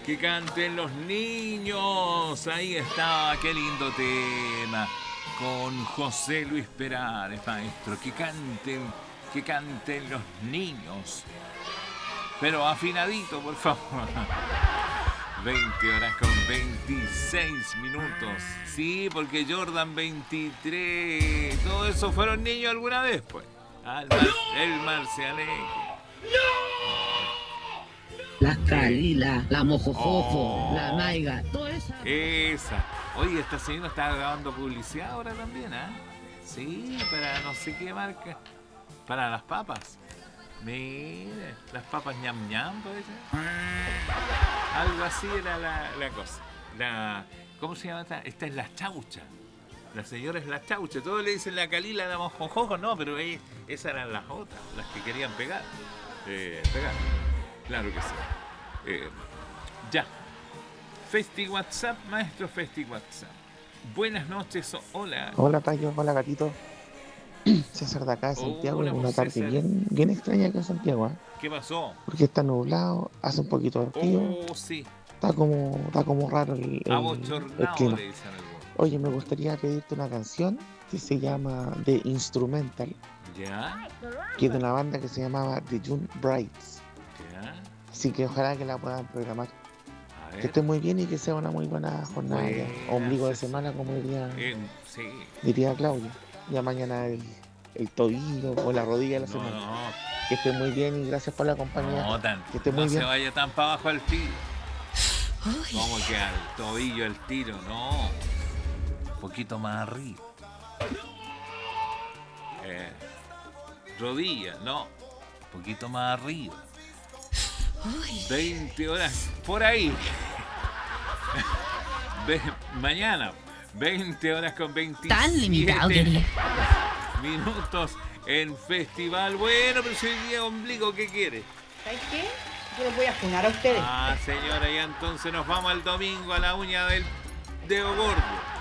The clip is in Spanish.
Que canten los niños. Ahí está, qué lindo tema. Con José Luis Perales, maestro. Que canten los niños. Pero afinadito, por favor. 20 horas con 26 minutos. Sí, porque Jordan 23. Todo eso fueron niños alguna vez, pues. El Marcianeque. La Calila, la Mojojojo, la Maiga, toda esa. Esa. Oye, esta señora está grabando publicidad ahora también, ¿ah? Sí, para no sé qué marca. Para las papas. Mire, las papas ñam ñam, parece. Algo así era la cosa. ¿Cómo se llama esta? Esta es la chaucha. La señora es la chaucha. Todos le dicen la Calila, la Mojojojo. No, pero esas eran las otras, las que querían pegar. Claro que sí. Ya. Festi WhatsApp, maestro Festi WhatsApp. Buenas noches, hola. Hola Tayo, hola gatito. César de acá de Santiago, Hola, en una tarde César. bien extraña acá en Santiago, ¿eh? ¿Qué pasó? Porque está nublado, hace un poquito de frío, Oh, sí. está como raro el Abochornado clima. le dicen algo. Oye, me gustaría pedirte una canción que se llama The Instrumental, ¿Ya? que es de una banda que se llamaba The June Brides. ¿Ya? Así que ojalá que la puedan programar. A Que ver. esté muy bien y que sea una muy buena jornada, ya. Buena, Ombligo de César. semana, como Sí. diría Claudia. Ya mañana el tobillo o la rodilla de la semana. No. Que esté muy bien y gracias por la compañía. Que esté No muy se bien. vaya tan para abajo al tiro. ¿Cómo que al tobillo el tiro? No. Un poquito más arriba. Rodilla, no. Un poquito más arriba. 20 horas por ahí. Mañana, 20 horas con 27 Tan limitado, querido. minutos en Festival. Bueno, pero si hoy día ombligo, ¿qué quiere? ¿Sabes qué? Yo los voy a funar a ustedes. Señora, y entonces nos vamos al domingo a la uña del dedo gordo.